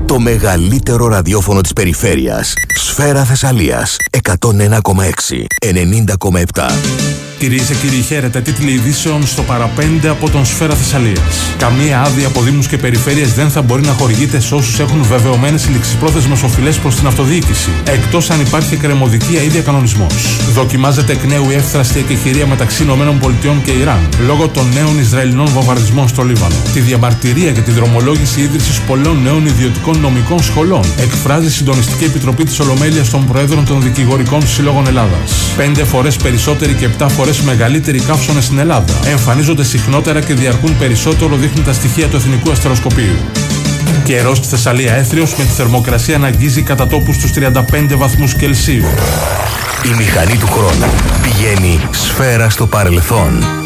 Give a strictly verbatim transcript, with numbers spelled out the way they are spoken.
Το μεγαλύτερο ραδιόφωνο της περιφέρειας. Σφαίρα Θεσσαλίας. εκατόν ένα κόμμα έξι, ενενήντα κόμμα επτά. Κυρίες και κύριοι, χαίρετε. Τίτλοι ειδήσεων στο παραπέντε από τον Σφαίρα Θεσσαλίας. Καμία άδεια από δήμους και περιφέρειες δεν θα μπορεί να χορηγείται σε όσους έχουν βεβαιωμένες ληξιπρόθεσμες οφειλές προς την αυτοδιοίκηση, εκτός αν υπάρχει εκκρεμωδικία ή διακανονισμός. Δοκιμάζεται εκ νέου η εύθραστη εκεχηρία μεταξύ ΗΠΑ και Ιράν λόγω των νέων Ισραηλινών βομβαρδισμών στο Λίβανο. Τη διαμαρτυρία και τη δρομολόγηση ίδρυσης πολλών νέων ιδιωτικών νομικών σχολών εκφράζει η Συντονιστική Επιτροπή της Ολομέλειας των Προέδρων των Δικηγορικών Συλλόγων Ελλάδας. Πέντε φορές περισσότεροι και επτά φορές μεγαλύτεροι καύσωνες στην Ελλάδα εμφανίζονται συχνότερα και διαρκούν περισσότερο, δείχνουν τα στοιχεία του Εθνικού Αστεροσκοπείου. Καιρός στη Θεσσαλία έθριος, με τη θερμοκρασία να αγγίζει κατά τόπου στους τριάντα πέντε βαθμούς Κελσίου. Η μηχανή του χρόνου πηγαίνει σφαίρα στο παρελθόν.